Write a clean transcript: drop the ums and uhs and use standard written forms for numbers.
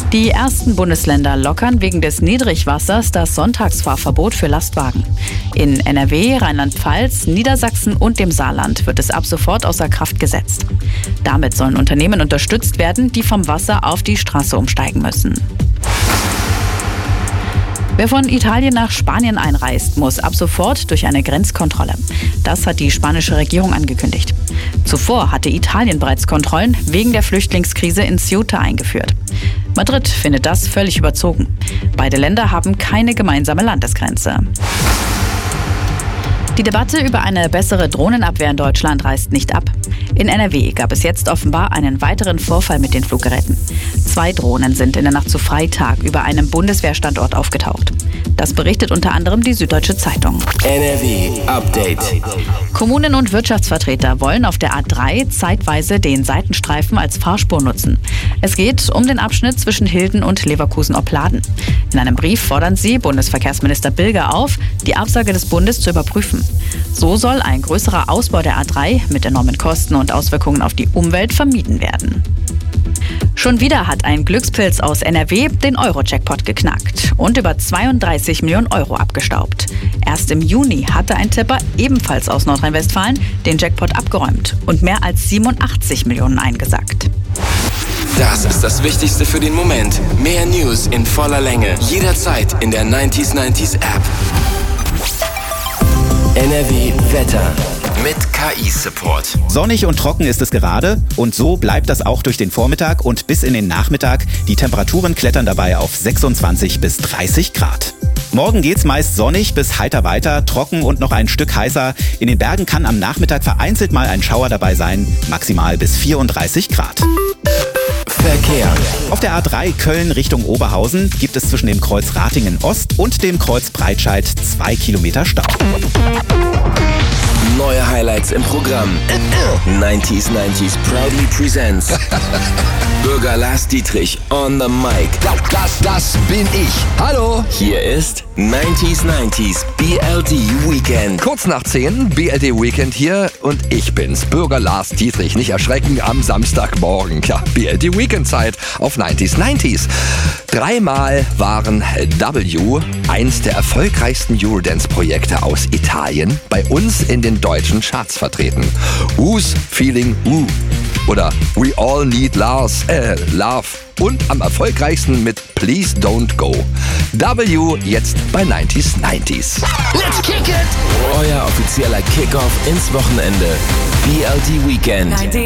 Die ersten Bundesländer lockern wegen des Niedrigwassers das Sonntagsfahrverbot für Lastwagen. In NRW, Rheinland-Pfalz, Niedersachsen und dem Saarland wird es ab sofort außer Kraft gesetzt. Damit sollen Unternehmen unterstützt werden, die vom Wasser auf die Straße umsteigen müssen. Wer von Italien nach Spanien einreist, muss ab sofort durch eine Grenzkontrolle. Das hat die spanische Regierung angekündigt. Zuvor hatte Italien bereits Kontrollen wegen der Flüchtlingskrise in Ceuta eingeführt. Madrid findet das völlig überzogen. Beide Länder haben keine gemeinsame Landesgrenze. Die Debatte über eine bessere Drohnenabwehr in Deutschland reißt nicht ab. In NRW gab es jetzt offenbar einen weiteren Vorfall mit den Fluggeräten. 2 Drohnen sind in der Nacht zu Freitag über einem Bundeswehrstandort aufgetaucht. Das berichtet unter anderem die Süddeutsche Zeitung. NRW Update. Kommunen und Wirtschaftsvertreter wollen auf der A3 zeitweise den Seitenstreifen als Fahrspur nutzen. Es geht um den Abschnitt zwischen Hilden und Leverkusen-Opladen. In einem Brief fordern sie Bundesverkehrsminister Bilger auf, die Absage des Bundes zu überprüfen. So soll ein größerer Ausbau der A3 mit enormen Kosten und Auswirkungen auf die Umwelt vermieden werden. Schon wieder hat ein Glückspilz aus NRW den Euro-Jackpot geknackt und über 32 Millionen Euro abgestaubt. Erst im Juni hatte ein Tipper ebenfalls aus Nordrhein-Westfalen den Jackpot abgeräumt und mehr als 87 Millionen eingesackt. Das ist das Wichtigste für den Moment. Mehr News in voller Länge. Jederzeit in der 90s App. NRW Wetter mit KI-Support. Sonnig und trocken ist es gerade und so bleibt das auch durch den Vormittag und bis in den Nachmittag. Die Temperaturen klettern dabei auf 26 bis 30 Grad. Morgen geht's meist sonnig bis heiter weiter, trocken und noch ein Stück heißer. In den Bergen kann am Nachmittag vereinzelt mal ein Schauer dabei sein, maximal bis 34 Grad. Verkehr. Auf der A3 Köln Richtung Oberhausen gibt es zwischen dem Kreuz Ratingen Ost und dem Kreuz Breitscheid 2 Kilometer Stau. Neue Highlights im Programm. 90s proudly presents Bürger Lars Dietrich on the mic. Das bin ich. Hallo. Hier ist 90s BLD Weekend. Kurz nach 10, BLD Weekend hier und ich bin's, Bürger Lars Dietrich. Nicht erschrecken am Samstagmorgen. Ja, BLD Weekend Zeit auf 90s. 3-mal waren W, eins der erfolgreichsten Eurodance-Projekte aus Italien, bei uns in den deutschen Charts vertreten. Who's Feeling Who? Oder We All Need Love. Und am erfolgreichsten mit Please Don't Go. W jetzt bei 90s. Let's kick it! Euer offizieller Kickoff ins Wochenende. BLD Weekend.